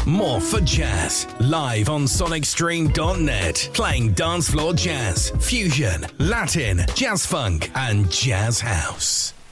More for Jazz, live on sonicstream.net, playing dance floor jazz, fusion, Latin, jazz funk, and jazz house.